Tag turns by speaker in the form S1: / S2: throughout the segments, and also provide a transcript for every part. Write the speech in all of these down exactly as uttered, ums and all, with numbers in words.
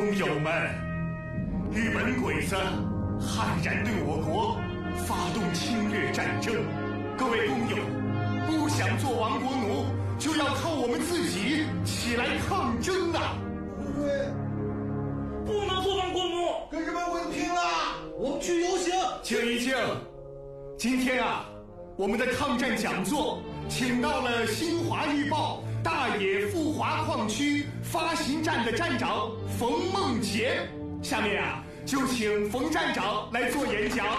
S1: 工友们，日本鬼子悍然对我国发动侵略战争，各位工友，不想做亡国奴，就要靠我们自己起来抗争啊！
S2: 不对，
S3: 不能做亡国奴，
S2: 跟日本鬼子拼了！我们去游行。
S1: 静一静，今天啊，我们的抗战讲座请到了新华日报大冶富华矿区发行站的站长冯梦杰，下面啊，就请冯站长来做演讲。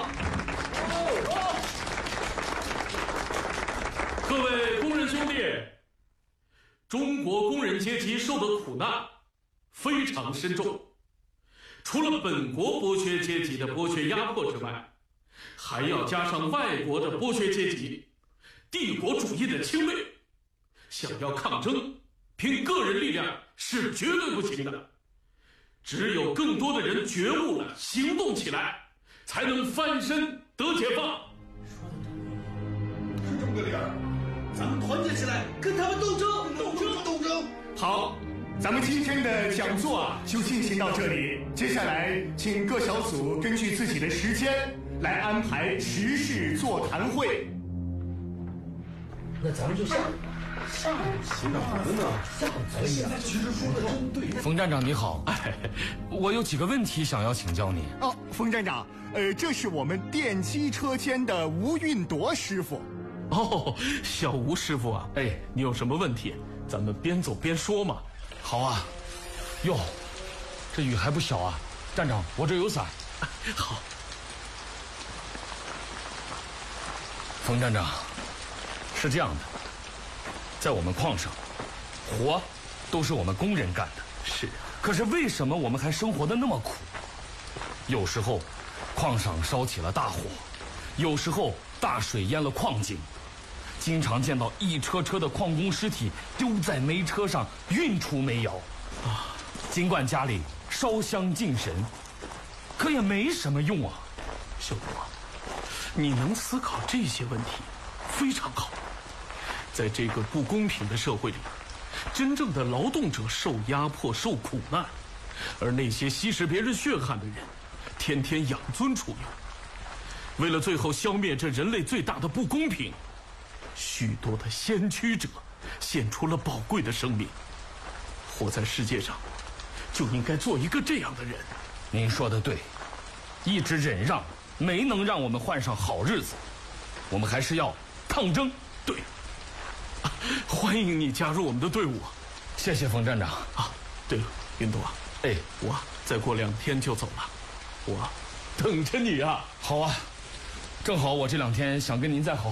S3: 各位工人兄弟，中国工人阶级受的苦难非常深重，除了本国剥削阶级的剥削压迫之外，还要加上外国的剥削阶级、帝国主义的侵略。想要抗争，凭个人力量是绝对不行的。只有更多的人觉悟了，行动起来，才能翻身得解放。
S2: 说的对，是这么个理儿。
S3: 咱们团结起来，跟他们斗争，斗争，
S2: 斗争。
S1: 好，咱们今天的讲座啊，就进行到这里。接下来，请各小组根据自己的时间来安排时事座谈会。
S4: 那咱们就上上洗脑的呢？上可以啊。
S2: 其实说的真对。
S4: 冯站长你好，哎，我有几个问题想要请教你。
S1: 哦，冯站长，呃，这是我们电机车间的吴运铎师傅。
S3: 哦，小吴师傅啊，哎，你有什么问题？咱们边走边说嘛。
S4: 好啊。哟，这雨还不小啊。站长，我这有伞。
S3: 好。
S4: 冯站长，是这样的，在我们矿上，活都是我们工人干的。
S3: 是。
S4: 可是为什么我们还生活得那么苦？有时候，矿上烧起了大火，有时候大水淹了矿井。经常见到一车车的矿工尸体丢在煤车上，运出煤窑。啊，尽管家里烧香敬神，可也没什么用啊。
S3: 小吴啊，你能思考这些问题，非常好。在这个不公平的社会里，真正的劳动者受压迫、受苦难，而那些吸食别人血汗的人，天天养尊处优。为了最后消灭这人类最大的不公平，许多的先驱者献出了宝贵的生命。活在世界上，就应该做一个这样的人。
S4: 您说的对，一直忍让没能让我们换上好日子，我们还是要抗争。
S3: 对，啊，欢迎你加入我们的队伍。
S4: 谢谢冯站长
S3: 啊。对了，运铎，
S4: 哎，
S3: 我再过两天就走了，我等着你啊。
S4: 好啊，正好我这两天想跟您再好